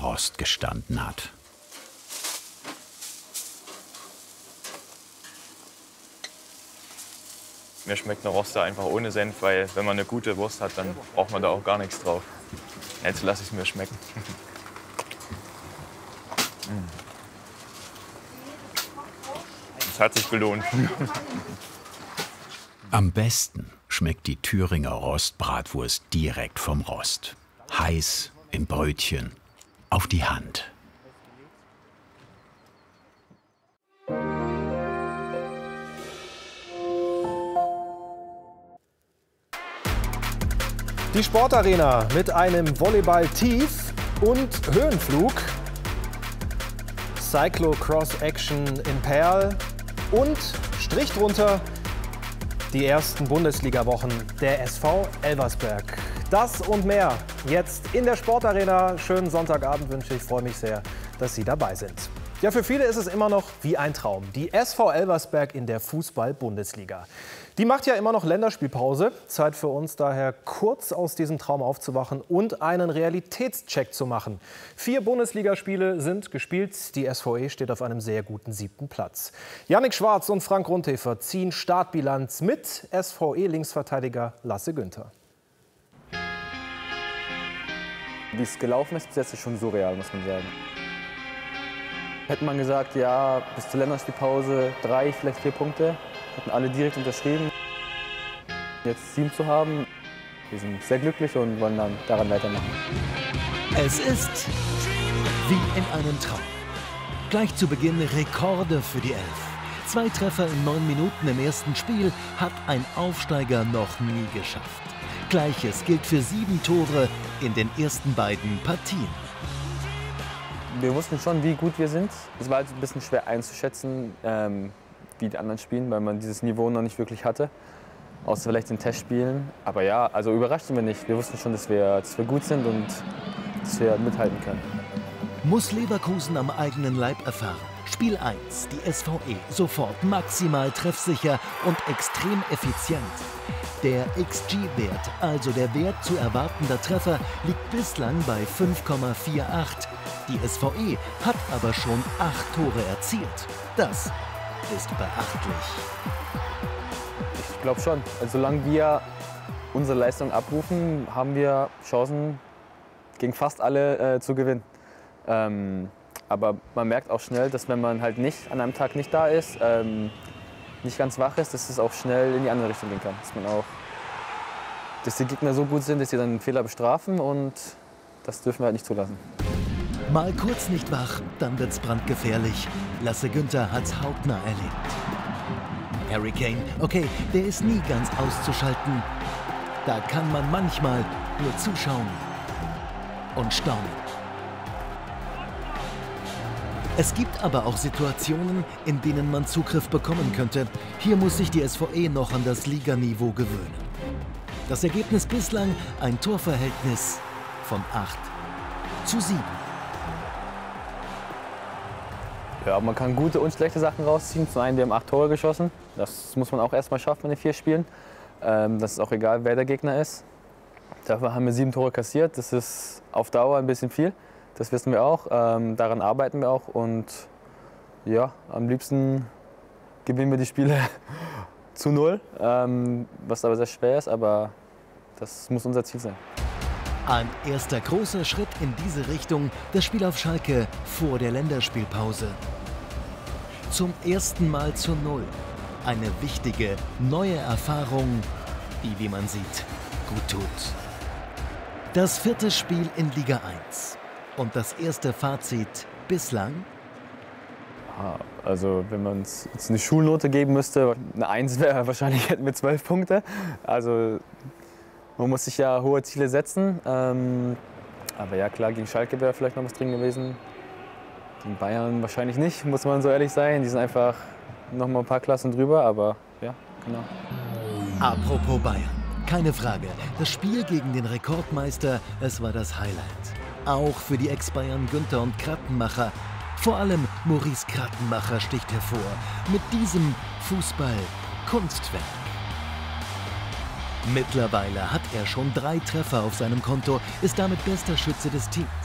Rost gestanden hat. Mir schmeckt eine Roste einfach ohne Senf, weil wenn man eine gute Wurst hat, dann braucht man da auch gar nichts drauf. Jetzt lasse ich es mir schmecken. Es hat sich gelohnt. Am besten schmeckt die Thüringer Rostbratwurst direkt vom Rost. Heiß im Brötchen, auf die Hand. Die Sportarena mit einem Volleyball-Tief- und Höhenflug. Cyclo-Cross-Action in Perl und Strich drunter die ersten Bundesliga-Wochen der SV Elversberg. Das und mehr jetzt in der Sportarena. Schönen Sonntagabend wünsche ich. Freue mich sehr, dass Sie dabei sind. Ja, für viele ist es immer noch wie ein Traum. Die SV Elversberg in der Fußball-Bundesliga. Die macht ja immer noch Länderspielpause. Zeit für uns daher kurz aus diesem Traum aufzuwachen und einen Realitätscheck zu machen. 4 Bundesligaspiele sind gespielt. Die SVE steht auf einem sehr guten 7. Platz. Jannik Schwarz und Frank Rundhefer ziehen Startbilanz mit SVE-Linksverteidiger Lasse Günther. Wie es gelaufen ist, bis jetzt ist schon surreal, muss man sagen. Hätte man gesagt, ja, bis zur Länderspielpause 3, vielleicht 4 Punkte, hätten alle direkt unterschrieben. Jetzt 7 zu haben, wir sind sehr glücklich und wollen dann daran weitermachen. Es ist wie in einem Traum. Gleich zu Beginn Rekorde für die Elf. 2 Treffer in 9 Minuten im ersten Spiel hat ein Aufsteiger noch nie geschafft. Gleiches gilt für 7 Tore in den ersten beiden Partien. Wir wussten schon, wie gut wir sind. Es war halt ein bisschen schwer einzuschätzen, wie die anderen spielen, weil man dieses Niveau noch nicht wirklich hatte. Außer vielleicht in Testspielen. Aber ja, also überrascht sind wir nicht. Wir wussten schon, dass wir gut sind und dass wir mithalten können. Muss Leverkusen am eigenen Leib erfahren. Spiel 1, die SVE, sofort maximal treffsicher und extrem effizient. Der XG-Wert, also der Wert zu erwartender Treffer, liegt bislang bei 5,48. Die SVE hat aber schon 8 Tore erzielt. Das ist beachtlich. Ich glaube schon. Also, solange wir unsere Leistung abrufen, haben wir Chancen, gegen fast alle zu gewinnen. Aber man merkt auch schnell, dass wenn man halt nicht an einem Tag nicht da ist, nicht ganz wach ist, dass es auch schnell in die andere Richtung gehen kann. Dass die Gegner so gut sind, dass sie dann einen Fehler bestrafen und das dürfen wir halt nicht zulassen. Mal kurz nicht wach, dann wird's brandgefährlich. Lasse Günther hat's hautnah erlebt. Harry Kane, okay, der ist nie ganz auszuschalten. Da kann man manchmal nur zuschauen und staunen. Es gibt aber auch Situationen, in denen man Zugriff bekommen könnte. Hier muss sich die SVE noch an das Liganiveau gewöhnen. Das Ergebnis bislang ein Torverhältnis von 8:7. Ja, man kann gute und schlechte Sachen rausziehen. Zum einen, wir haben 8 Tore geschossen. Das muss man auch erst mal schaffen in den 4 Spielen. Das ist auch egal, wer der Gegner ist. Dafür haben wir 7 Tore kassiert. Das ist auf Dauer ein bisschen viel. Das wissen wir auch. Daran arbeiten wir auch. Und ja, am liebsten gewinnen wir die Spiele zu 0. Was aber sehr schwer ist, aber das muss unser Ziel sein. Ein erster großer Schritt in diese Richtung, das Spiel auf Schalke vor der Länderspielpause. Zum ersten Mal zu 0. Eine wichtige, neue Erfahrung, die, wie man sieht, gut tut. Das 4. Spiel in Liga 1. Und das erste Fazit bislang? Also wenn man uns jetzt eine Schulnote geben müsste, eine 1 wäre wahrscheinlich, hätten wir 12 Punkte. Also man muss sich ja hohe Ziele setzen. Aber ja klar, gegen Schalke wäre vielleicht noch was drin gewesen. Gegen Bayern wahrscheinlich nicht, muss man so ehrlich sein. Die sind einfach noch mal ein paar Klassen drüber, aber ja, genau. Apropos Bayern, keine Frage. Das Spiel gegen den Rekordmeister, es war das Highlight. Auch für die Ex-Bayern Günther und Krattenmacher. Vor allem Maurice Krattenmacher sticht hervor mit diesem Fußball-Kunstwerk. Mittlerweile hat er schon 3 Treffer auf seinem Konto, ist damit bester Schütze des Teams.